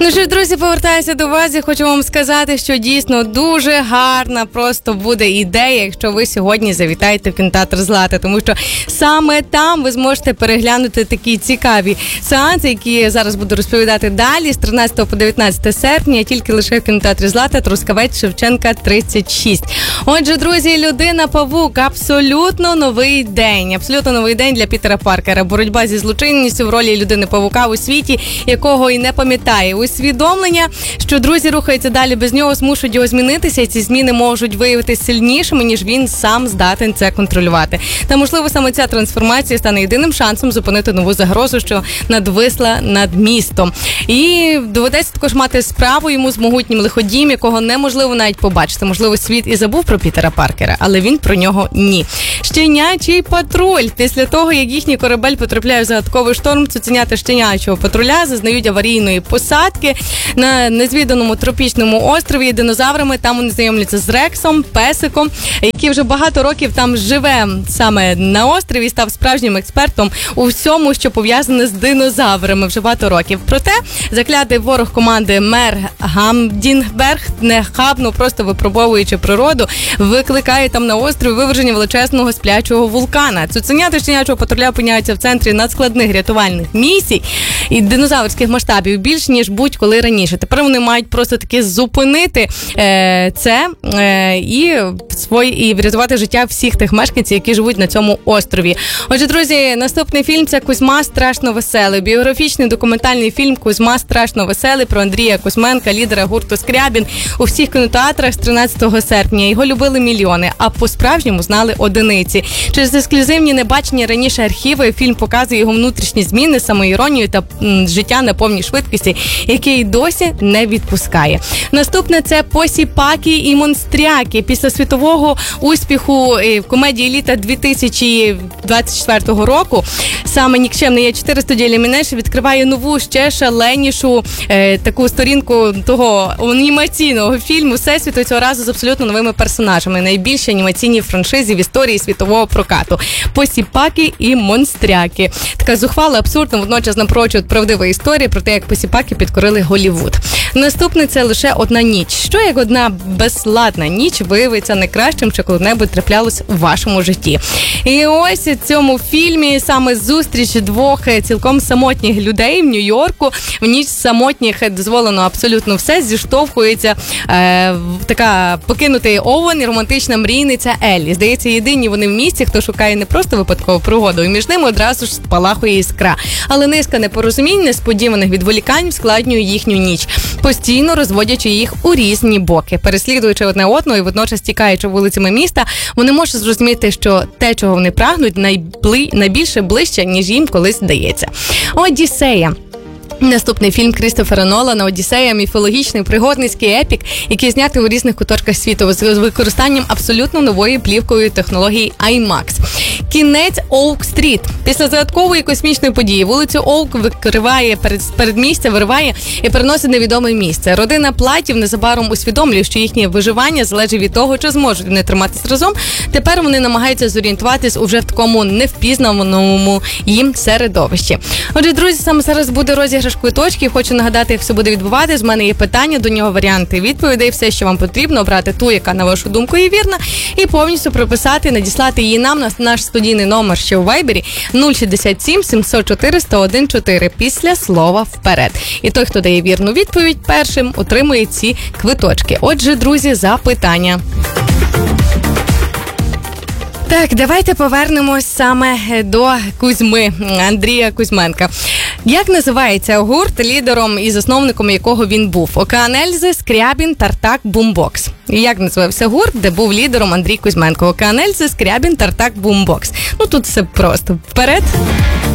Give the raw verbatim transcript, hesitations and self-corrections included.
Ну що ж, друзі, повертаюся до вас і хочу вам сказати, що дійсно дуже гарна просто буде ідея, якщо ви сьогодні завітаєте в кінотеатр «Злата», тому що саме там ви зможете переглянути такі цікаві сеанси, які я зараз буду розповідати далі, з тринадцятого по дев'ятнадцяте серпня, тільки лише в кінотеатрі «Злата», Трускавець, Шевченка, тридцять шість. Отже, друзі, «Людина-павук» – абсолютно новий день, абсолютно новий день для Пітера Паркера. Боротьба зі злочинністю в ролі людини-павука у світі, якого і не пам'ятає. Усвідомлення, що друзі рухаються далі без нього, змушують його змінитися, і ці зміни можуть виявитися сильнішими, ніж він сам здатен це контролювати. Та, можливо, саме ця трансформація стане єдиним шансом зупинити нову загрозу, що надвисла над містом. І доведеться також мати справу йому з могутнім лиходієм, якого неможливо навіть побачити. Можливо, світ і забув про Пітера Паркера, але він про нього ні. Щенячий патруль. Після того, як їхній корабель потрапляє в загадковий шторм, цуценята щенячого патруля зазнають аварійної посадки на незвіданому тропічному острові динозаврами. Там вони знайомляться з Рексом, песиком, який вже багато років там живе саме на острові і став справжнім експертом у всьому, що пов'язане з динозаврами вже багато років. Проте заклятий ворог команди мер Гамдінберг, нехабно просто випробовуючи природу, викликає там на острові виверження величезного сплячого вулкана. Цуценята щенячого патруля опиняються в центрі надскладних рятувальних місій і динозаврських масштабів більш ніж будь-коли раніше. Тепер вони мають просто таки зупинити е, це е, і, свої, і врятувати життя всіх тих мешканців, які живуть на цьому острові. Отже, друзі, наступний фільм – це «Кузьма страшно веселий». Біографічний документальний фільм «Кузьма страшно веселий» про Андрія Кузьменка, лідера гурту «Скрябін», у всіх кінотеатрах з тринадцятого серпня. Його любили мільйони, а по-справжньому знали одиниці. Через ексклюзивні небачені раніше архіви фільм показує його внутрішні зміни, самоіронію та м, життя на повній швидкості, який досі не відпускає. Наступне – це «Посіпаки і монстряки». Після світового успіху в комедії літа дві тисячі двадцять четвертого року саме нікчемний Є чотири студія Люмінеш відкриває нову, ще шаленішу е, таку сторінку того анімаційного фільму всесвіту, цього разу з абсолютно новими персонажами. Найбільші анімаційні франшизи в історії світового прокату. «Посіпаки і монстряки». Така зухвала, абсурдна, водночас напрочуд правдива історія про те, як посіпаки підкорили Голлівуд. Наступне – це «Лише одна ніч». Що як одна безладна ніч виявиться найкращим, що коли-небудь траплялось у вашому житті. І ось у цьому фільмі саме зустріч двох цілком самотніх людей в Нью-Йорку. В ніч самотніх дозволено абсолютно все. Зіштовхується е, така покинутий Оуен і романтична мрійниця Еллі. Здається, єдині вони в місті, хто шукає не просто випадкову пригоду, і між ними одразу ж спалахує іскра. Але низка непорозумінь, несподіваних відволікань складнює їхню ніч, постійно розводячи їх у різні боки. Переслідуючи одне одного і водночас тікаючи вулицями міста, вони можуть зрозуміти, що те, чого вони прагнуть, найбли... найбільше ближче, ніж їм колись здається. «Одіссея». Наступний фільм Крістофера Нолана «Одіссея» – міфологічний пригодницький епік, який знятий у різних куточках світу з використанням абсолютно нової плівкової технології IMAX. Кінець Оук-стріт. Після загадкової космічної події вулицю Оук викриває перед, передмістя, вириває і переносить невідоме місце. Родина Платів незабаром усвідомлює, що їхнє виживання залежить від того, чи зможуть вони триматись разом. Тепер вони намагаються зорієнтуватись уже в такому невпізнаному їм середовищі. Отже, друзі, саме зараз буде розіграш квиточків. Хочу нагадати, як все буде відбуватись. З мене є питання, до нього варіанти відповідей, все, що вам потрібно, обрати ту, яка, на вашу думку, є вірна, і повністю прописати, надіслати її нам на наш студійний номер ще у Вайбері нуль шістдесят сім сімсот чотири сто один чотири після слова «вперед». І той, хто дає вірну відповідь першим, отримує ці квиточки. Отже, друзі, запитання. Так, давайте повернемось саме до Кузьми, Андрія Кузьменка. Як називається гурт, лідером і засновником якого він був? «Океан Ельзи», «Скрябін», «Тартак», «Бумбокс». Як називався гурт, де був лідером Андрій Кузьменко? «Океан Ельзи», «Скрябін», «Тартак», «Бумбокс». Ну тут все просто. Вперед!